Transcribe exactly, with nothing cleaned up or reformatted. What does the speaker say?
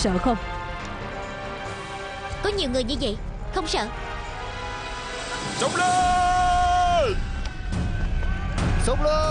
sợ không? Có nhiều người như vậy, không sợ. Xông lên! Xông lên!